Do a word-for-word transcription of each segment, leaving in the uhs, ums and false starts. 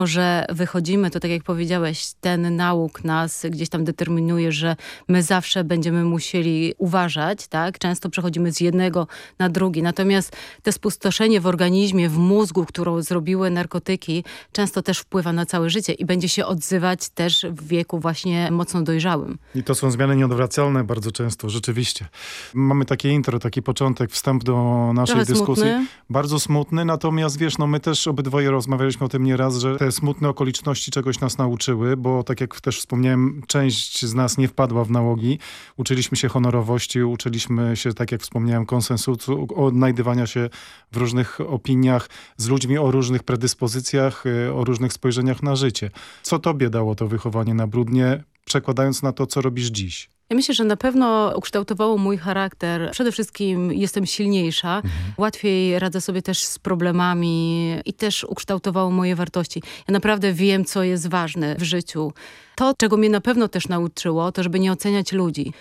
że wychodzimy, to tak jak powiedziałeś, ten nauk nas gdzieś tam determinuje, że my zawsze będziemy musieli uważać, tak? Często przechodzimy z jednego na drugi. Natomiast to spustoszenie w organizmie, w mózgu, którą zrobiły narkotyki, często też wpływa na całe życie i będzie się odzywać też w wieku właśnie mocno dojrzałym. I to są zmiany nieodwracalne bardzo często, rzeczywiście. Mamy takie intro, taki początek, wstęp do naszej Trochę dyskusji. smutny. Bardzo smutny, natomiast wiesz, no my też obydwoje rozmawialiśmy o tym nieraz, że te smutne okoliczności czegoś nas nauczyły, bo tak jak też wspomniałem, część z nas nie wpadła w nałogi. Uczyliśmy się honorowości, uczyliśmy się, tak jak wspomniałem, konsensusu, odnajdywania się w różnych opiniach z ludźmi o różnych predyspozycjach, o różnych spojrzeniach na życie. Co tobie dało to wychowanie na Brudnie, przekładając na to, co robisz dziś? Ja myślę, że na pewno ukształtowało mój charakter. Przede wszystkim jestem silniejsza. Mhm. Łatwiej radzę sobie też z problemami i też ukształtowało moje wartości. Ja naprawdę wiem, co jest ważne w życiu. To, czego mnie na pewno też nauczyło, to żeby nie oceniać ludzi.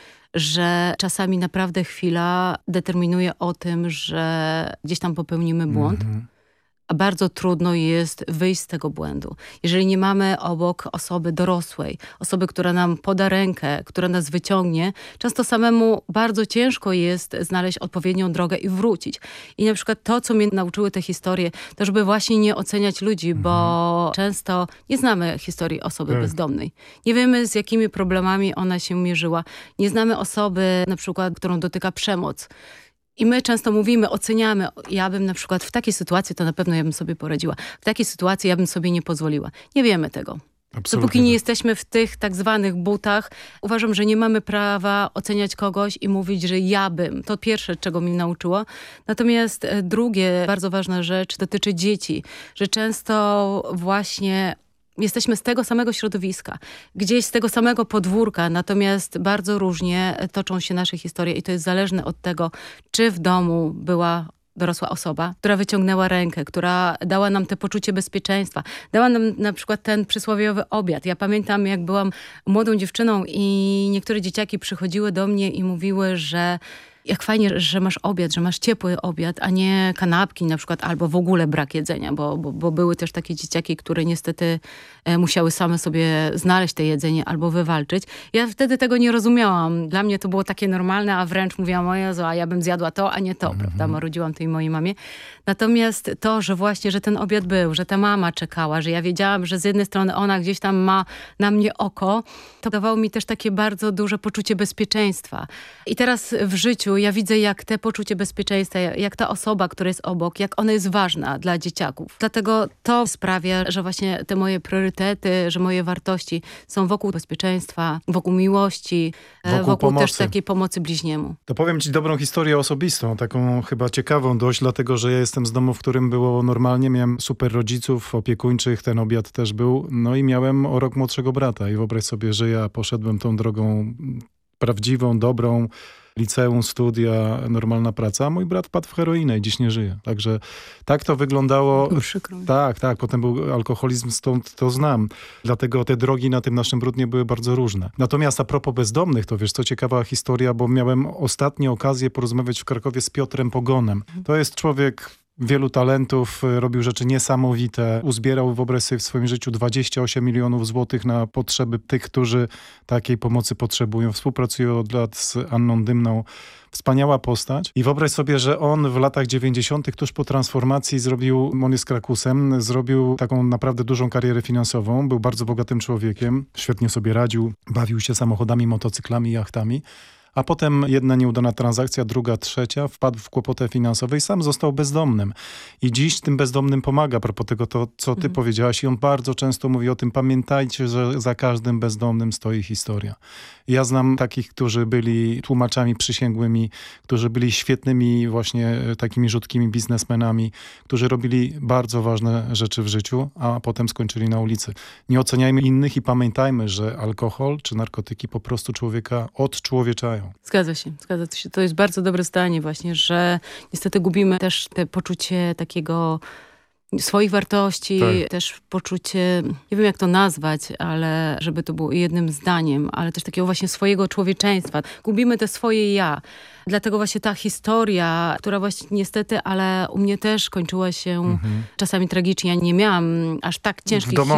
Że czasami naprawdę chwila determinuje o tym, że gdzieś tam popełnimy błąd. Mhm. A bardzo trudno jest wyjść z tego błędu. Jeżeli nie mamy obok osoby dorosłej, osoby, która nam poda rękę, która nas wyciągnie, często samemu bardzo ciężko jest znaleźć odpowiednią drogę i wrócić. I na przykład to, co mnie nauczyły te historie, to żeby właśnie nie oceniać ludzi, mhm. bo często nie znamy historii osoby tak. bezdomnej. Nie wiemy, z jakimi problemami ona się mierzyła. Nie znamy osoby, na przykład, którą dotyka przemoc. I my często mówimy, oceniamy, ja bym na przykład w takiej sytuacji, to na pewno ja bym sobie poradziła. W takiej sytuacji ja bym sobie nie pozwoliła. Nie wiemy tego. Absolutnie. Dopóki nie jesteśmy w tych tak zwanych butach, uważam, że nie mamy prawa oceniać kogoś i mówić, że ja bym. To pierwsze, czego mnie nauczyło. Natomiast drugie, bardzo ważna rzecz dotyczy dzieci, że często właśnie jesteśmy z tego samego środowiska, gdzieś z tego samego podwórka, natomiast bardzo różnie toczą się nasze historie i to jest zależne od tego, czy w domu była dorosła osoba, która wyciągnęła rękę, która dała nam te poczucie bezpieczeństwa. Dała nam na przykład ten przysłowiowy obiad. Ja pamiętam, jak byłam młodą dziewczyną i niektóre dzieciaki przychodziły do mnie i mówiły, że jak fajnie, że masz obiad, że masz ciepły obiad, a nie kanapki na przykład, albo w ogóle brak jedzenia, bo, bo, bo były też takie dzieciaki, które niestety e, musiały same sobie znaleźć te jedzenie albo wywalczyć. Ja wtedy tego nie rozumiałam. Dla mnie to było takie normalne, a wręcz mówiłam, o Jezu, a ja bym zjadła to, a nie to, mm-hmm. prawda? Marudziłam tej mojej mamie. Natomiast to, że właśnie, że ten obiad był, że ta mama czekała, że ja wiedziałam, że z jednej strony ona gdzieś tam ma na mnie oko, to dawało mi też takie bardzo duże poczucie bezpieczeństwa. I teraz w życiu ja widzę, jak te poczucie bezpieczeństwa, jak ta osoba, która jest obok, jak ona jest ważna dla dzieciaków. Dlatego to sprawia, że właśnie te moje priorytety, że moje wartości są wokół bezpieczeństwa, wokół miłości, wokół, wokół też takiej pomocy bliźniemu. To powiem ci dobrą historię osobistą, taką chyba ciekawą dość, dlatego że ja jestem z domu, w którym było normalnie, miałem super rodziców opiekuńczych, ten obiad też był, no i miałem o rok młodszego brata i wyobraź sobie, że ja poszedłem tą drogą prawdziwą, dobrą, liceum, studia, normalna praca, a mój brat padł w heroinę i dziś nie żyje. Także tak to wyglądało. Przykro. Tak, tak. Potem był alkoholizm, stąd to znam. Dlatego te drogi na tym naszym Brudnie były bardzo różne. Natomiast a propos bezdomnych, to wiesz, co ciekawa historia, bo miałem ostatnio okazję porozmawiać w Krakowie z Piotrem Pogonem. To jest człowiek wielu talentów, robił rzeczy niesamowite. Uzbierał, wyobraź sobie, w swoim życiu dwadzieścia osiem milionów złotych na potrzeby tych, którzy takiej pomocy potrzebują. Współpracuje od lat z Anną Dymną. Wspaniała postać. I wyobraź sobie, że on w latach dziewięćdziesiątych tuż po transformacji zrobił, on jest Krakusem, zrobił taką naprawdę dużą karierę finansową. Był bardzo bogatym człowiekiem. Świetnie sobie radził. Bawił się samochodami, motocyklami, jachtami. A potem jedna nieudana transakcja, druga, trzecia, wpadł w kłopotę finansowe i sam został bezdomnym. I dziś tym bezdomnym pomaga, a propos tego, to, co ty mm. powiedziałaś. I on bardzo często mówi o tym, pamiętajcie, że za każdym bezdomnym stoi historia. Ja znam takich, którzy byli tłumaczami przysięgłymi, którzy byli świetnymi właśnie takimi rzutkimi biznesmenami, którzy robili bardzo ważne rzeczy w życiu, a potem skończyli na ulicy. Nie oceniajmy innych i pamiętajmy, że alkohol czy narkotyki po prostu człowieka odczłowieczają. Zgadza się, zgadza się. To jest bardzo dobre zdanie właśnie, że niestety gubimy też te poczucie takiego swoich wartości, tak. też poczucie, nie wiem jak to nazwać, ale żeby to było jednym zdaniem, ale też takiego właśnie swojego człowieczeństwa. Gubimy te swoje ja. Dlatego właśnie ta historia, która właśnie niestety, ale u mnie też kończyła się mhm. czasami tragicznie. Ja nie miałam aż tak ciężkich w domowej